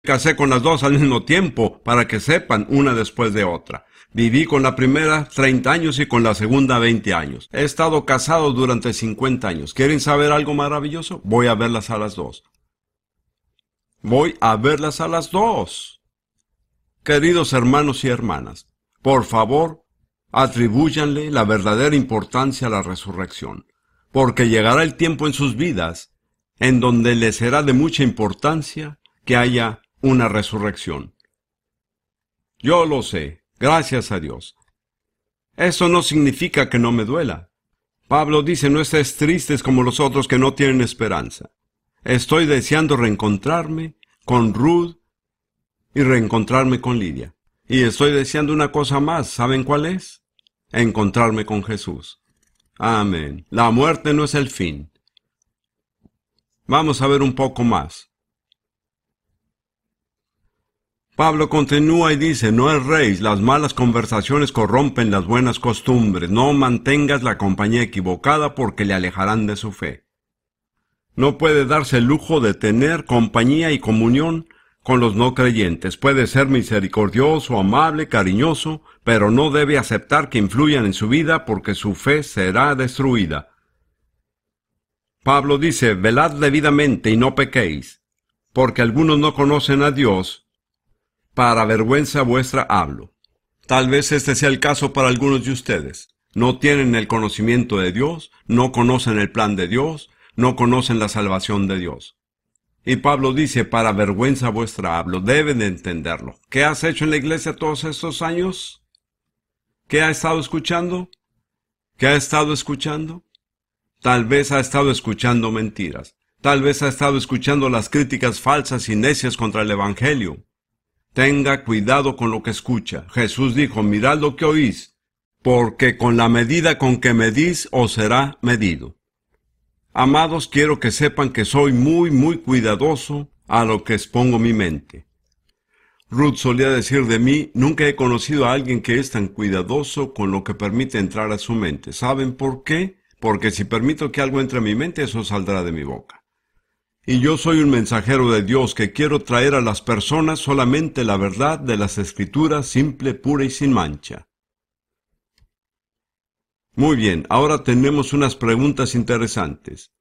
casé con las dos al mismo tiempo, para que sepan, una después de otra. Viví con la primera 30 años y con la segunda 20 años. He estado casado durante 50 años. ¿Quieren saber algo maravilloso? Voy a verlas a las dos. Voy a verlas a las dos. Queridos hermanos y hermanas, por favor, atribúyanle la verdadera importancia a la resurrección, porque llegará el tiempo en sus vidas en donde les será de mucha importancia que haya una resurrección. Yo lo sé, gracias a Dios. Eso no significa que no me duela. Pablo dice, no estés tristes como los otros que no tienen esperanza. Estoy deseando reencontrarme con Ruth y reencontrarme con Lidia. Y estoy deseando una cosa más, ¿saben cuál es? Encontrarme con Jesús. Amén. La muerte no es el fin. Vamos a ver un poco más. Pablo continúa y dice, no erréis, las malas conversaciones corrompen las buenas costumbres, no mantengas la compañía equivocada porque le alejarán de su fe. No puede darse el lujo de tener compañía y comunión con los no creyentes. Puede ser misericordioso, amable, cariñoso, pero no debe aceptar que influyan en su vida porque su fe será destruida. Pablo dice, velad debidamente y no pequéis, porque algunos no conocen a Dios. Para vergüenza vuestra hablo. Tal vez este sea el caso para algunos de ustedes. No tienen el conocimiento de Dios, no conocen el plan de Dios, no conocen la salvación de Dios. Y Pablo dice, para vergüenza vuestra hablo, deben de entenderlo. ¿Qué has hecho en la iglesia todos estos años? ¿Qué ha estado escuchando? ¿Qué ha estado escuchando? Tal vez ha estado escuchando mentiras. Tal vez ha estado escuchando las críticas falsas y necias contra el Evangelio. Tenga cuidado con lo que escucha. Jesús dijo, mirad lo que oís, porque con la medida con que medís os será medido. Amados, quiero que sepan que soy muy cuidadoso a lo que expongo mi mente. Ruth solía decir de mí, nunca he conocido a alguien que es tan cuidadoso con lo que permite entrar a su mente. ¿Saben por qué? Porque si permito que algo entre a mi mente, eso saldrá de mi boca. Y yo soy un mensajero de Dios que quiero traer a las personas solamente la verdad de las Escrituras, simple, pura y sin mancha. Muy bien, ahora tenemos unas preguntas interesantes.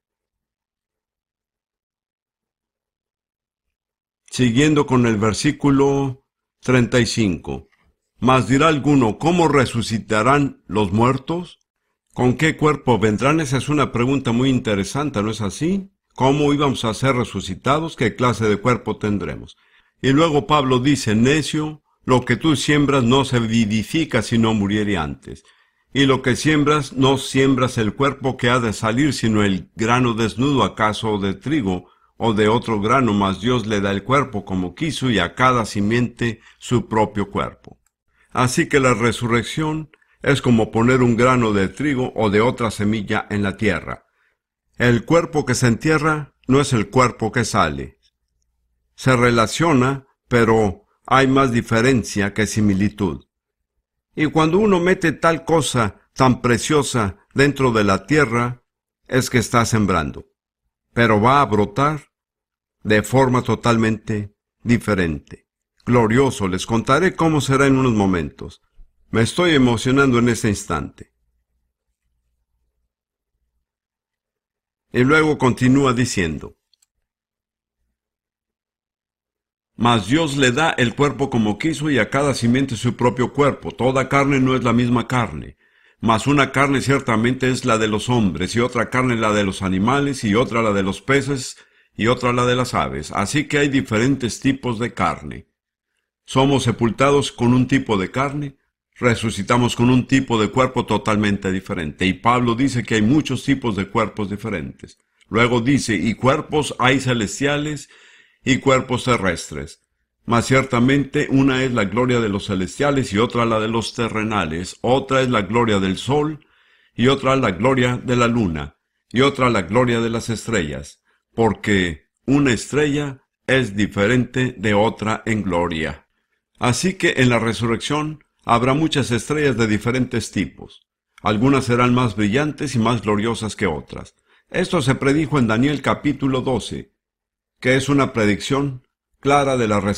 Siguiendo con el versículo 35. Mas dirá alguno, ¿cómo resucitarán los muertos? ¿Con qué cuerpo vendrán? Esa es una pregunta muy interesante, ¿no es así? ¿Cómo íbamos a ser resucitados? ¿Qué clase de cuerpo tendremos? Y luego Pablo dice, necio, lo que tú siembras no se vivifica si no muriere antes. Y lo que siembras, no siembras el cuerpo que ha de salir, sino el grano desnudo, acaso de trigo, o de otro grano, mas Dios le da el cuerpo como quiso, y a cada simiente su propio cuerpo. Así que la resurrección es como poner un grano de trigo o de otra semilla en la tierra. El cuerpo que se entierra no es el cuerpo que sale. Se relaciona, pero hay más diferencia que similitud. Y cuando uno mete tal cosa tan preciosa dentro de la tierra, es que está sembrando. Pero va a brotar de forma totalmente diferente. Glorioso, les contaré cómo será en unos momentos. Me estoy emocionando en este instante. Y luego continúa diciendo, mas Dios le da el cuerpo como quiso y a cada simiente su propio cuerpo. Toda carne no es la misma carne, mas una carne ciertamente es la de los hombres, y otra carne la de los animales, y otra la de los peces, y otra la de las aves. Así que hay diferentes tipos de carne. Somos sepultados con un tipo de carne, resucitamos con un tipo de cuerpo totalmente diferente. Y Pablo dice que hay muchos tipos de cuerpos diferentes. Luego dice, y cuerpos hay celestiales y cuerpos terrestres. Mas ciertamente una es la gloria de los celestiales y otra la de los terrenales. Otra es la gloria del sol y otra la gloria de la luna y otra la gloria de las estrellas. Porque una estrella es diferente de otra en gloria. Así que en la resurrección habrá muchas estrellas de diferentes tipos. Algunas serán más brillantes y más gloriosas que otras. Esto se predijo en Daniel capítulo 12, que es una predicción clara de la